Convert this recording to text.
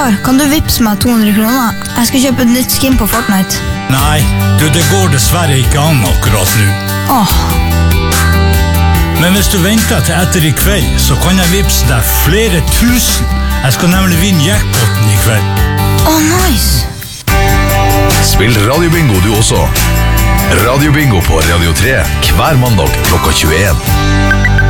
Far, kan du vippse meg 200 kroner? Jeg skal kjøpe et nytt skin på Fortnite. Nei, det går dessverre ikke an akkurat nå. Åh, Men hvis du venter til etter i kveld, så kan jeg vippse deg flere tusen. Jeg skal nemlig vinne jackpoten i kveld. nice. Spill radiobingo du også. Radiobingo på Radio 3 hver mandag klokka 21.